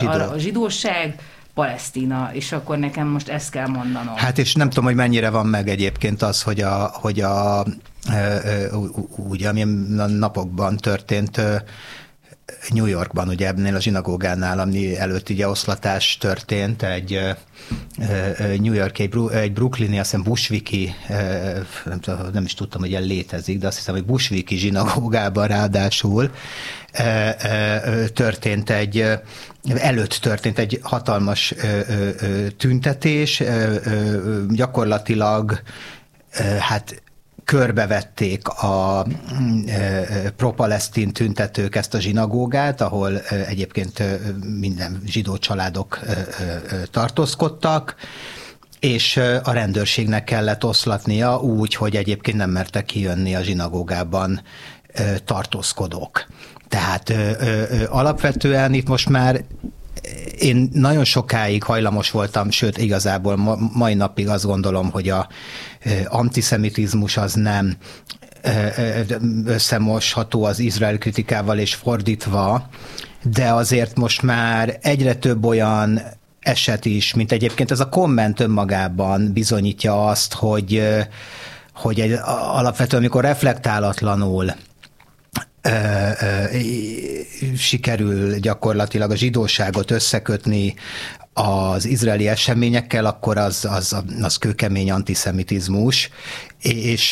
a zsidóság, Palesztina, és akkor nekem most ezt kell mondanom. Hát és nem tudom, hogy mennyire van meg egyébként az, hogy ugye, ami a napokban történt New Yorkban, ugye ebben a zsinagógánál, ami előtt ugye oszlatás történt, egy New York, egy brooklyni, azt hiszem Bushwicki, nem is tudtam, hogy ilyen létezik, de azt hiszem, hogy Bushwicki zsinagógában ráadásul történt előtt történt egy hatalmas tüntetés, gyakorlatilag hát körbevették a pro-palesztin tüntetők ezt a zsinagógát, ahol egyébként minden zsidó családok tartózkodtak, és a rendőrségnek kellett oszlatnia úgy, hogy egyébként nem mertek kijönni a zsinagógában tartózkodók. Tehát alapvetően itt most már én nagyon sokáig hajlamos voltam, sőt igazából mai napig azt gondolom, hogy a antiszemitizmus az nem összemosható az Izrael kritikával és fordítva, de azért most már egyre több olyan eset is, mint egyébként ez a komment önmagában bizonyítja azt, hogy alapvetően amikor reflektálatlanul sikerül gyakorlatilag a zsidóságot összekötni az izraeli eseményekkel, akkor az kőkemény antiszemitizmus, és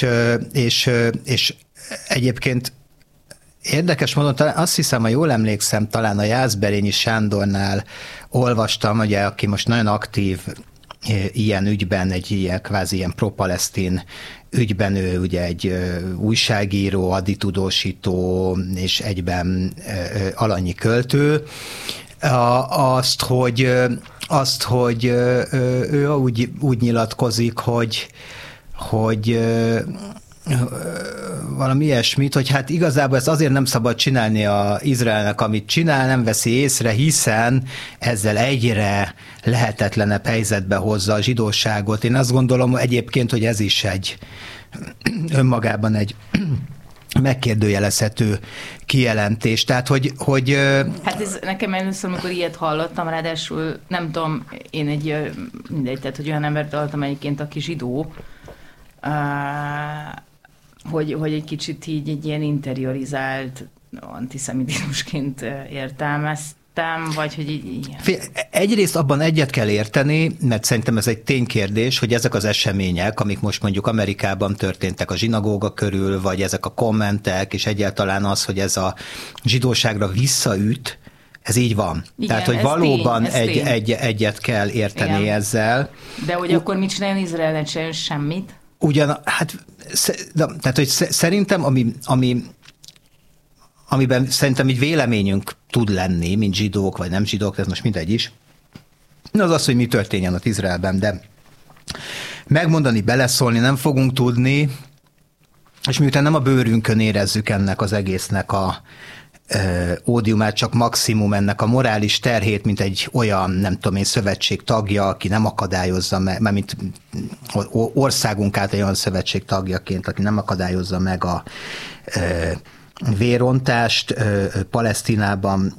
egyébként érdekes módon, azt hiszem, ha jól emlékszem, talán a Jászberényi Sándornál olvastam, ugye, aki most nagyon aktív ilyen ügyben, egy ilyen kvázi ilyen pro-palesztin ügyben, ő ugye egy újságíró, haditudósító és egyben alanyi költő. Azt, hogy ő úgy nyilatkozik, hogy valami ilyesmit, hogy hát igazából ezt azért nem szabad csinálni az Izraelnek, amit csinál, nem veszi észre, hiszen ezzel egyre lehetetlenebb helyzetbe hozza a zsidóságot. Én azt gondolom egyébként, hogy ez is önmagában egy megkérdőjelezhető kijelentés. Tehát, hogy Hát ez nekem először, amikor ilyet hallottam, ráadásul nem tudom, én mindegy, tehát, hogy olyan embert hallottam egyébként, aki zsidó, hogy egy kicsit így egy ilyen interiorizált antiszemitizmusként értelmeztem, vagy hogy így... Egyrészt abban egyet kell érteni, mert szerintem ez egy ténykérdés, hogy ezek az események, amik most mondjuk Amerikában történtek a zsinagóga körül, vagy ezek a kommentek, és egyáltalán az, hogy ez a zsidóságra visszaüt, ez így van. Igen, tehát, hogy valóban egyet kell érteni igen. ezzel. De hogy akkor mit csináljon Izrael, ne csináljon semmit? Tehát, hogy szerintem, amiben szerintem így véleményünk tud lenni, mint zsidók, vagy nem zsidók, ez most mindegy is, az, hogy mi történjen ott Izraelben, de megmondani, beleszólni nem fogunk tudni, és miután nem a bőrünkön érezzük ennek az egésznek a ódiumát, csak maximum ennek a morális terhét, mint egy olyan, nem tudom én, szövetség tagja, aki nem akadályozza meg, mint országunk által olyan szövetség tagjaként, aki nem akadályozza meg a vérontást Palesztinában,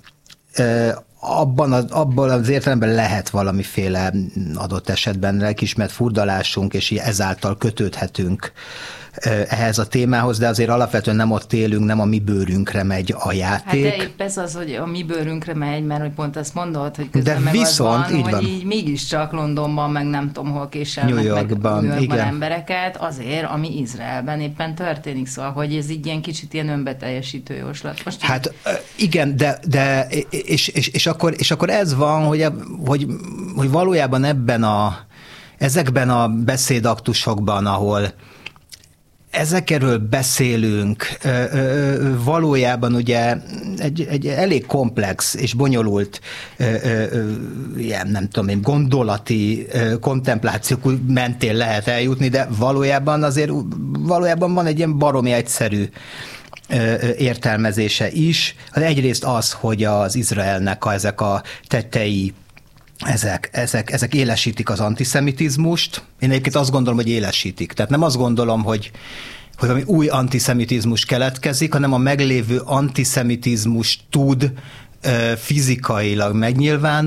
abban az értelemben lehet valamiféle adott esetben lelkiismeret furdalásunk, és ezáltal kötődhetünk ehhez a témához, de azért alapvetően nem ott élünk, nem a mi bőrünkre megy a játék. Hát de épp ez az, hogy a mi bőrünkre megy, mert hogy pont azt mondod, hogy közben de meg viszont, az van, hogy így mégiscsak Londonban, meg nem tudom hol késelnek New Yorkban embereket, azért, ami Izraelben éppen történik. Szóval, hogy ez így ilyen kicsit ilyen önbeteljesítő jóslat. Most hát igen, de és akkor ez van, hogy valójában ezekben a beszédaktusokban, ahol ezekről beszélünk, valójában ugye egy elég komplex és bonyolult ilyen, nem tudom én, gondolati kontemplációk mentén lehet eljutni, de valójában van egy ilyen baromi egyszerű értelmezése is. Egyrészt az, hogy az Izraelnek ezek a tettei, ezek élesítik az antiszemitizmust. Én egyébként azt gondolom, hogy élesítik. Tehát nem azt gondolom, hogy valami új antiszemitizmus keletkezik, hanem a meglévő antiszemitizmus tud fizikailag megnyilvánulni,